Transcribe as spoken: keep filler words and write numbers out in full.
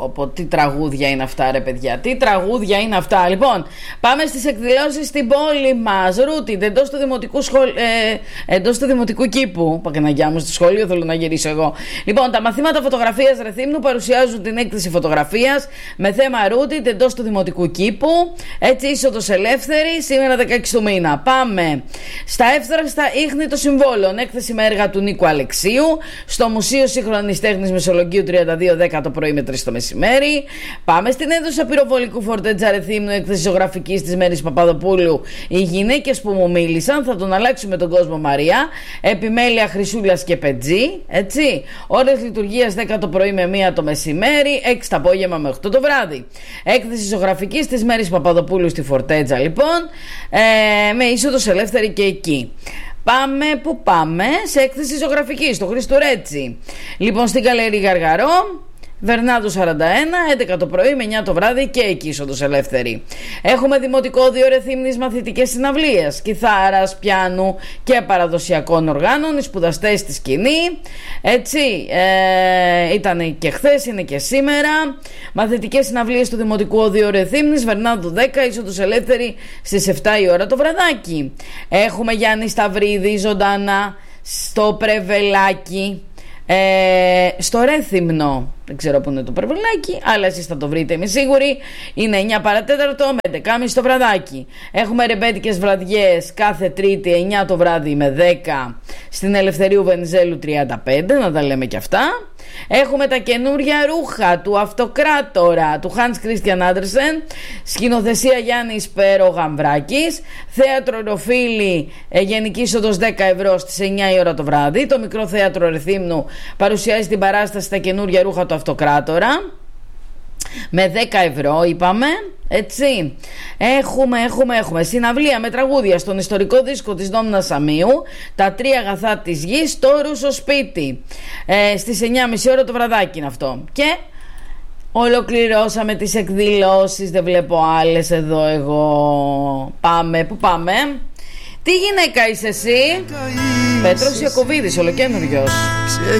πω, πω, τι τραγούδια είναι αυτά, ρε παιδιά. Τι τραγούδια είναι αυτά. Λοιπόν, πάμε στις εκδηλώσεις στην πόλη μας. Ρούτιν, εντός του δημοτικού, σχολ... ε, εντός του δημοτικού κήπου. Πακεναγιά μου, στο σχολείο θέλω να γυρίσω εγώ. Λοιπόν, τα μαθήματα φωτογραφίας Ρεθύμνου παρουσιάζουν την έκθεση φωτογραφίας με θέμα Ρούτιν, εντός του δημοτικού κήπου. Έτσι, είσοδος ελεύθερη, σήμερα δεκαέξι του μήνα. Πάμε στα εύθραστα ίχνη των συμβόλων. Έκθεση με έργα του Νίκου Αλεξίου στο Μουσείο Σύγχρονης Τέχνης Μεσολογγίου τριάντα δύο δέκα το πρωί με τρεις το μεσημέρι. Πάμε στην αίθουσα πυροβολικού Φορτέτζα Ρεθύμνου, έκθεση ζωγραφικής της Μέρης Παπαδοπούλου. Οι γυναίκες που μου μίλησαν, θα τον αλλάξουμε τον κόσμο Μαρία. Επιμέλεια Χρυσούλας και Πετζή. Έτσι. Ώρες λειτουργίας δέκα το πρωί με μία το μεσημέρι, έξι το απόγευμα με οκτώ το βράδυ. Έκθεση ζωγραφικής της Μέρης Παπαδοπούλου στη Φορτέτζα, λοιπόν, ε, με είσοδος ελεύθερη και εκεί. Πάμε, που πάμε, σε έκθεση ζωγραφική στο Χριστουρέτσι. Λοιπόν, στην Καλερί Γαργαρό, Βερνάδου σαράντα ένα, έντεκα το πρωί με εννιά το βράδυ και εκεί είσοδος ελεύθερη. Έχουμε δημοτικό όδιο Ρεθύμνης μαθητικές συναυλίες, κιθάρας, πιάνου και παραδοσιακών οργάνων, οι σπουδαστές στη σκηνή. Έτσι, ε, ήταν και χθες, είναι και σήμερα. Μαθητικές συναυλίες του δημοτικού οδείου Ρεθύμνης, Βερνάδου δέκα, είσοδος ελεύθερη στις επτά η ώρα το βραδάκι. Έχουμε Γιάννη Σταυρίδη ζωντανά στο Πρεβελάκι. Ε, στο Ρέθυμνο, δεν ξέρω που είναι το Πρεβελάκι, αλλά εσείς θα το βρείτε, είμαι σίγουρη. Είναι εννιά παρατέταρτο με έντεκα και μισή το βραδάκι. Έχουμε ρεμπέτικες βραδιές κάθε Τρίτη εννιά το βράδυ με δέκα στην Ελευθερίου Βενιζέλου τριάντα πέντε, να τα λέμε και αυτά. Έχουμε τα καινούρια ρούχα του Αυτοκράτορα του Hans Christian Andersen, σκηνοθεσία Γιάννης Πέρο Γαμβράκης, θέατρο Ροφίλη, ε, γενική είσοδος δέκα ευρώ στις εννιά η ώρα το βράδυ. Το μικρό θέατρο Ρεθύμνου παρουσιάζει την παράσταση τα καινούρια ρούχα του Αυτοκράτορα με δέκα ευρώ, είπαμε. Έτσι. Έχουμε, έχουμε, έχουμε συναυλία με τραγούδια στον ιστορικό δίσκο της Δόμνας Σαμίου, τα τρία αγαθά της γης στο Ρούσο Σπίτι, ε, στις εννιά και μισή ώρα το βραδάκι είναι αυτό. Και ολοκληρώσαμε τις εκδηλώσεις, δεν βλέπω άλλες εδώ εγώ. Πάμε, που πάμε. Τι γυναίκα είσαι εσύ? Πέτρος Ιακωβίδης, ολοκαίνουριος.